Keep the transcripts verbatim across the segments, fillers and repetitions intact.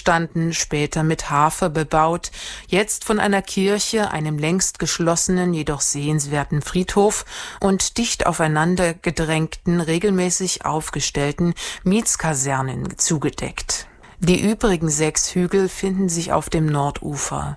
gestanden, später mit Hafer bebaut, jetzt von einer Kirche, einem längst geschlossenen, jedoch sehenswerten Friedhof und dicht aufeinander gedrängten, regelmäßig aufgestellten Mietskasernen zugedeckt. Die übrigen sechs Hügel finden sich auf dem Nordufer.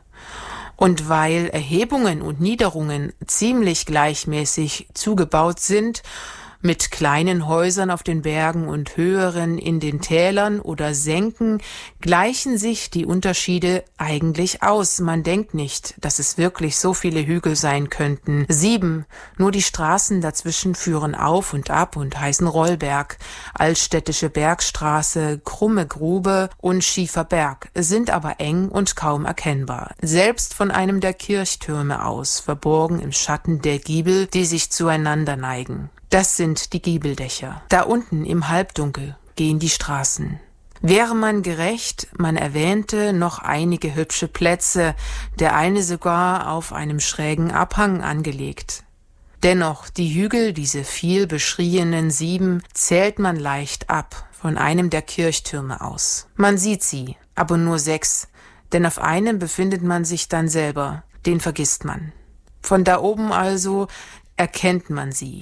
Und weil Erhebungen und Niederungen ziemlich gleichmäßig zugebaut sind, mit kleinen Häusern auf den Bergen und höheren in den Tälern oder Senken, gleichen sich die Unterschiede eigentlich aus. Man denkt nicht, dass es wirklich so viele Hügel sein könnten. Sieben, nur die Straßen dazwischen führen auf und ab und heißen Rollberg, Altstädtische Bergstraße, Krumme Grube und Schiefer Berg, sind aber eng und kaum erkennbar. Selbst von einem der Kirchtürme aus, verborgen im Schatten der Giebel, die sich zueinander neigen. Das sind die Giebeldächer. Da unten im Halbdunkel gehen die Straßen. Wäre man gerecht, man erwähnte noch einige hübsche Plätze, der eine sogar auf einem schrägen Abhang angelegt. Dennoch, die Hügel, diese viel beschriebenen sieben, zählt man leicht ab, von einem der Kirchtürme aus. Man sieht sie, aber nur sechs, denn auf einem befindet man sich dann selber, den vergisst man. Von da oben also erkennt man sie.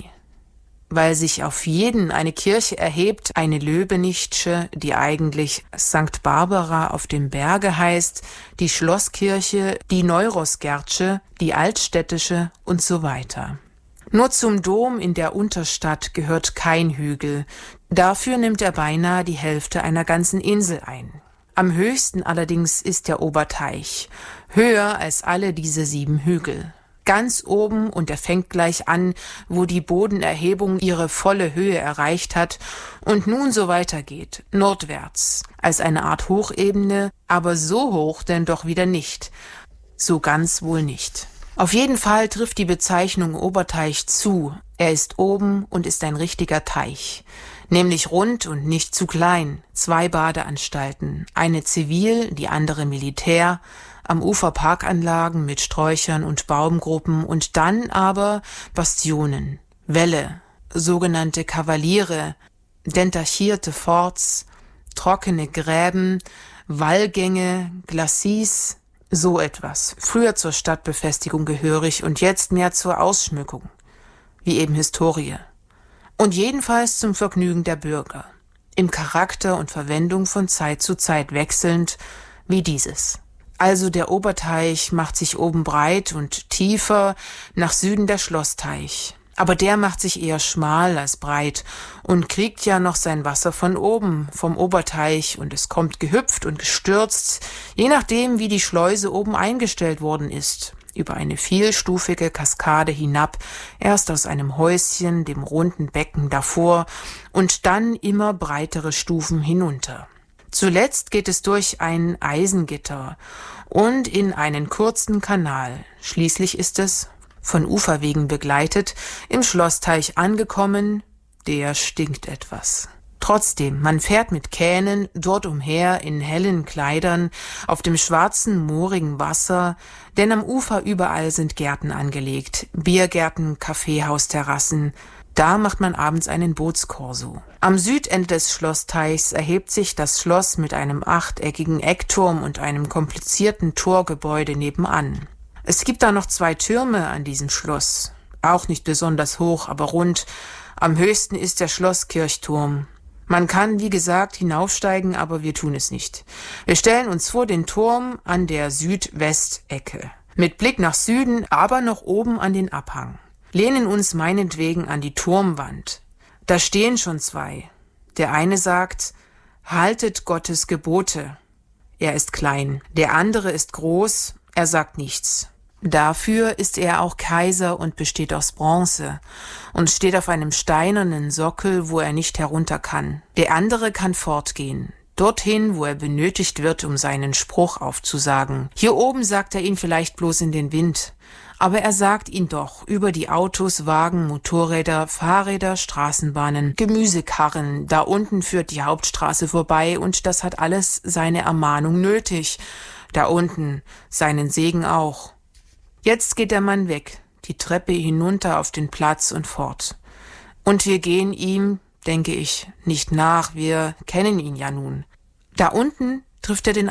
Weil sich auf jeden eine Kirche erhebt, eine Löbenichtsche, die eigentlich Sankt Barbara auf dem Berge heißt, die Schlosskirche, die Neurosgertsche, die Altstädtische und so weiter. Nur zum Dom in der Unterstadt gehört kein Hügel, dafür nimmt er beinahe die Hälfte einer ganzen Insel ein. Am höchsten allerdings ist der Oberteich, höher als alle diese sieben Hügel. Ganz oben, und er fängt gleich an, wo die Bodenerhebung ihre volle Höhe erreicht hat und nun so weitergeht, nordwärts, als eine Art Hochebene, aber so hoch denn doch wieder nicht, so ganz wohl nicht. Auf jeden Fall trifft die Bezeichnung Oberteich zu, er ist oben und ist ein richtiger Teich, nämlich rund und nicht zu klein, zwei Badeanstalten, eine zivil, die andere militär, am Ufer Parkanlagen mit Sträuchern und Baumgruppen und dann aber Bastionen, Wälle, sogenannte Kavaliere, dentachierte Forts, trockene Gräben, Wallgänge, Glacis, so etwas. Früher zur Stadtbefestigung gehörig und jetzt mehr zur Ausschmückung, wie eben Historie. Und jedenfalls zum Vergnügen der Bürger, im Charakter und Verwendung von Zeit zu Zeit wechselnd, wie dieses. Also der Oberteich macht sich oben breit und tiefer, nach Süden der Schlossteich. Aber der macht sich eher schmal als breit und kriegt ja noch sein Wasser von oben, vom Oberteich, und es kommt gehüpft und gestürzt, je nachdem, wie die Schleuse oben eingestellt worden ist, über eine vielstufige Kaskade hinab, erst aus einem Häuschen, dem runden Becken davor, und dann immer breitere Stufen hinunter. Zuletzt geht es durch ein Eisengitter und in einen kurzen Kanal. Schließlich ist es, von Uferwegen begleitet, im Schlossteich angekommen, der stinkt etwas. Trotzdem, man fährt mit Kähnen dort umher in hellen Kleidern, auf dem schwarzen, moorigen Wasser, denn am Ufer überall sind Gärten angelegt, Biergärten, Kaffeehausterrassen. Da macht man abends einen Bootskorso. Am Südende des Schlossteichs erhebt sich das Schloss mit einem achteckigen Eckturm und einem komplizierten Torgebäude nebenan. Es gibt da noch zwei Türme an diesem Schloss, auch nicht besonders hoch, aber rund. Am höchsten ist der Schlosskirchturm. Man kann, wie gesagt, hinaufsteigen, aber wir tun es nicht. Wir stellen uns vor den Turm an der Südwestecke, mit Blick nach Süden, aber noch oben an den Abhang. Lehnen uns meinetwegen an die Turmwand. Da stehen schon zwei. Der eine sagt, haltet Gottes Gebote. Er ist klein. Der andere ist groß. Er sagt nichts. Dafür ist er auch Kaiser und besteht aus Bronze und steht auf einem steinernen Sockel, wo er nicht herunter kann. Der andere kann fortgehen. Dorthin, wo er benötigt wird, um seinen Spruch aufzusagen. Hier oben sagt er ihn vielleicht bloß in den Wind. Aber er sagt ihn doch über die Autos, Wagen, Motorräder, Fahrräder, Straßenbahnen, Gemüsekarren. Da unten führt die Hauptstraße vorbei und das hat alles seine Ermahnung nötig. Da unten seinen Segen auch. Jetzt geht der Mann weg, die Treppe hinunter auf den Platz und fort. Und wir gehen ihm, denke ich, nicht nach, wir kennen ihn ja nun. Da unten trifft er den